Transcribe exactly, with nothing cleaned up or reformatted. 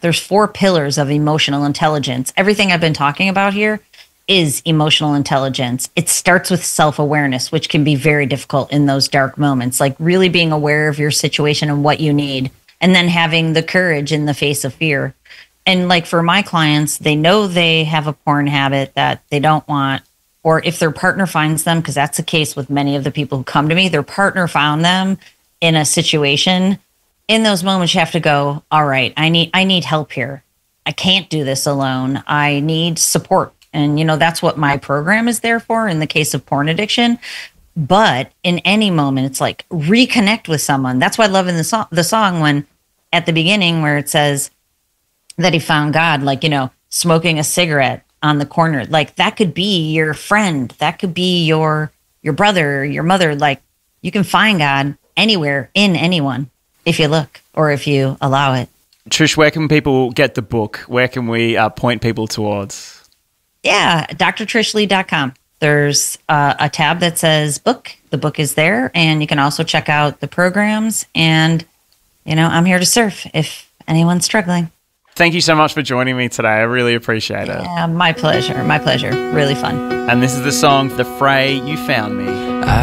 there's four pillars of emotional intelligence. Everything I've been talking about here is emotional intelligence. It starts with self-awareness, which can be very difficult in those dark moments, like really being aware of your situation and what you need, and then having the courage in the face of fear. And like for my clients, they know they have a porn habit that they don't want, or if their partner finds them, because that's the case with many of the people who come to me, their partner found them in a situation. In those moments, you have to go, all right, I need, I need help here. I can't do this alone. I need support. And, you know, that's what my program is there for in the case of porn addiction. But in any moment, it's like reconnect with someone. That's why I love in the song, the song when at the beginning where it says that he found God, like, you know, smoking a cigarette on the corner, like that could be your friend. That could be your, your brother, your mother. Like you can find God anywhere in anyone if you look or if you allow it. Trish, where can people get the book? Where can we uh, point people towards? Yeah, d r trish lee dot com. There's uh, a tab that says book. The book is there, and you can also check out the programs. And, you know, I'm here to serve if anyone's struggling. Thank you so much for joining me today. I really appreciate it. Yeah, my pleasure. My pleasure. Really fun. And this is the song, The Fray, You Found Me.